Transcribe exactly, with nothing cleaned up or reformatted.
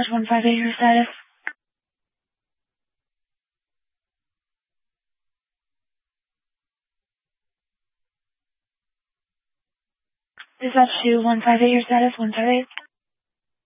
Charge one five eight, your status. Dispatch two one five eight, your status, one five eight.